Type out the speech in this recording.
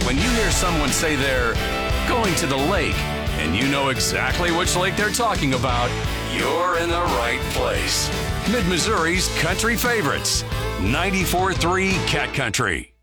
When you hear someone say they're going to the lake, and you know exactly which lake they're talking about, you're in the right place. Mid-Missouri's country favorites, 94.3 Cat Country.